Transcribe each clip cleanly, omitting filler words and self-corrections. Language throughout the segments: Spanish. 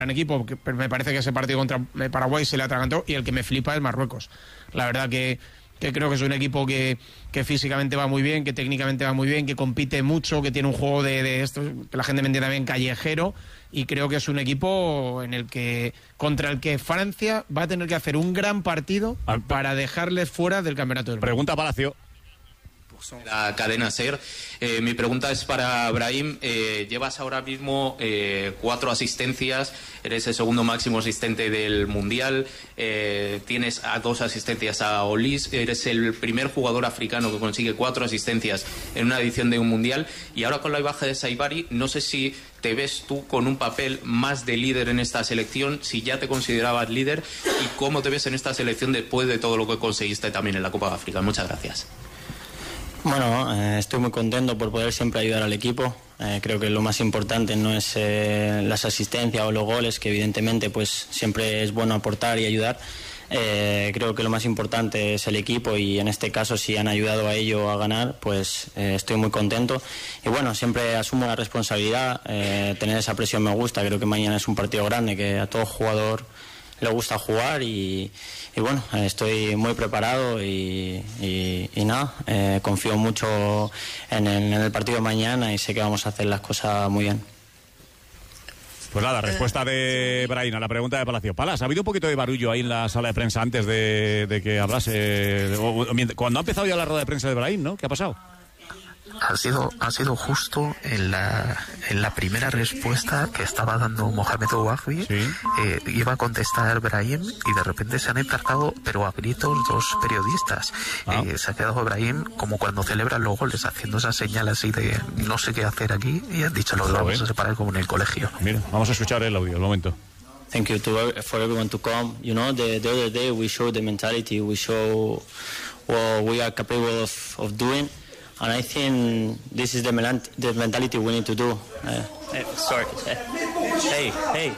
equipo, que me parece que ese partido contra Paraguay se le atragantó, y el que me flipa es Marruecos. La verdad que creo que es un equipo que físicamente va muy bien, que técnicamente va muy bien, que compite mucho, que tiene un juego de esto, que la gente me entienda bien, callejero, y creo que es un equipo contra el que Francia va a tener que hacer un gran partido para dejarles fuera del campeonato del mundo. Pregunta Palacio. La cadena SER. Mi pregunta es para Brahim. Llevas ahora mismo 4 asistencias, eres el segundo máximo asistente del Mundial, tienes 2 asistencias a Olis, eres el primer jugador africano que consigue 4 asistencias en una edición de un Mundial, y ahora con la baja de Saibari, no sé si te ves tú con un papel más de líder en esta selección, si ya te considerabas líder, y cómo te ves en esta selección después de todo lo que conseguiste también en la Copa de África. Muchas gracias. Bueno, estoy muy contento por poder siempre ayudar al equipo. Creo que lo más importante no es las asistencias o los goles, que evidentemente pues siempre es bueno aportar y ayudar. Creo que lo más importante es el equipo, y en este caso si han ayudado a ello a ganar, pues estoy muy contento. Y bueno, siempre asumo la responsabilidad, tener esa presión me gusta. Creo que mañana es un partido grande, que a todo jugador le gusta jugar, y bueno, estoy muy preparado y nada, confío mucho en el partido de mañana, y sé que vamos a hacer las cosas muy bien. Pues nada, respuesta de Brahim a la pregunta de Palacio. Palas, ¿ha habido un poquito de barullo ahí en la sala de prensa antes de que hablase? Cuando ha empezado ya la rueda de prensa de Brahim, ¿no? ¿Qué ha pasado? Ha sido justo en la primera respuesta que estaba dando Mohamed Ouafi. ¿Sí? Iba a contestar Brahim, y de repente se han encargado, pero a gritos, 2 periodistas. Se ha quedado Brahim como cuando celebran los goles, haciendo esa señal así de no sé qué hacer aquí, y han dicho, lo vamos a separar como en el colegio. Mira, vamos a escuchar el audio, el momento. Thank you for everyone to come. You know, the other day we showed the mentality, we show what we are capable of doing. And I think this is the mentality we need to do. Sorry. Hey.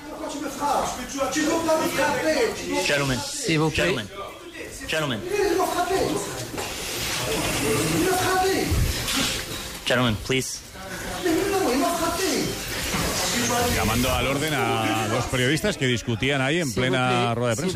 Gentlemen, please. Llamando al orden a 2 periodistas que discutían ahí en plena rueda de prensa.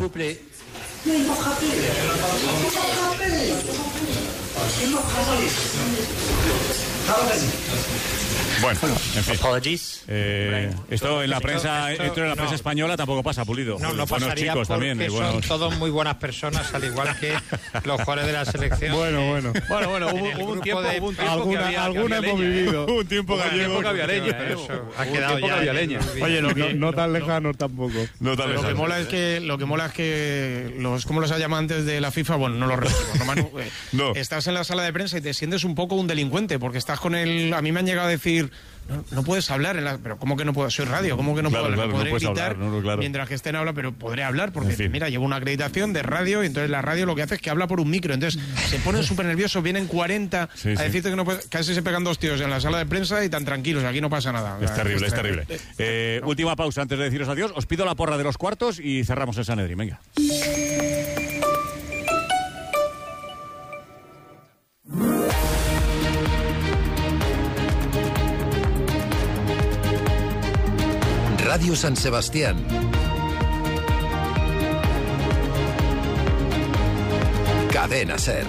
Bueno, en fin. Esto en la prensa, dentro de la prensa española tampoco pasa, Pulido. No pasaría, chicos porque también, son todos muy buenas personas, al igual que los jugadores de la selección. Bueno, hubo un tiempo alguna hemos vivido. Un tiempo gallego que había leña. Ha quedado ya leña. Oye, no tan lejanos tampoco. Lo que mola es que los, como los llamantes de la FIFA, bueno, no los recuerdo, Manu, no. Estás en la sala de prensa y te sientes un poco un delincuente, porque estás con el... A mí me han llegado a decir, no puedes hablar, pero ¿cómo que no puedo? Soy radio, ¿cómo que no puedo hablar? Podré gritar mientras que estén hablando, pero podré hablar, porque mira, llevo una acreditación de radio, y entonces la radio lo que hace es que habla por un micro, entonces se ponen súper nerviosos, vienen 40 a decirte que no puedes, casi se pegan 2 tíos en la sala de prensa y tan tranquilos, aquí no pasa nada. Es terrible. Última pausa antes de deciros adiós, os pido la porra de los cuartos y cerramos el Sanedrín, venga. Radio San Sebastián. Cadena SER.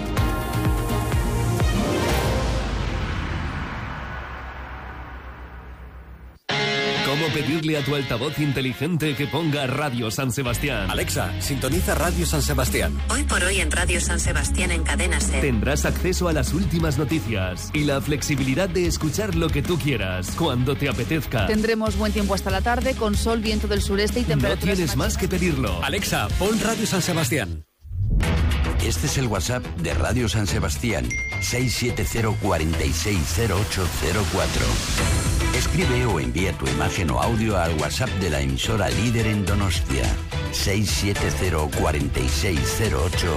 ¿Cómo pedirle a tu altavoz inteligente que ponga Radio San Sebastián? Alexa, sintoniza Radio San Sebastián. Hoy por hoy en Radio San Sebastián en Cadena SER. Tendrás acceso a las últimas noticias y la flexibilidad de escuchar lo que tú quieras, cuando te apetezca. Tendremos buen tiempo hasta la tarde, con sol, viento del sureste y temperaturas... No tienes más que pedirlo. Alexa, pon Radio San Sebastián. Este es el WhatsApp de Radio San Sebastián, 670460804. Escribe o envía tu imagen o audio al WhatsApp de la emisora líder en Donostia, 670460804.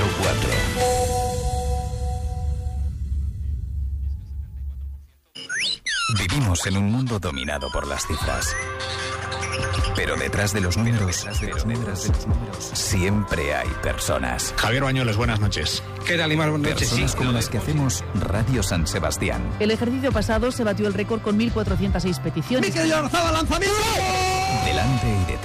Vivimos en un mundo dominado por las cifras. Pero detrás de los números, siempre hay personas. Javier Bañuelos, buenas noches. ¿Qué tal, Imar? Buenas noches. Personas como las que hacemos Radio San Sebastián. El ejercicio pasado se batió el récord con 1.406 peticiones. ¡Mikel Oyarzabal, lanzamiento! Del delante y detrás